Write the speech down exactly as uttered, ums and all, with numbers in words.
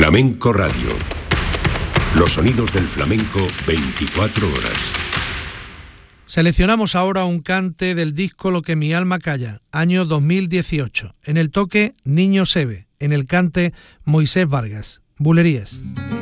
Flamenco Radio. Los sonidos del flamenco veinticuatro horas. Seleccionamos ahora un cante del disco Lo que mi alma calla, año dos mil dieciocho. En el toque, Niño Sebe. En el cante, Moisés Vargas. Bulerías.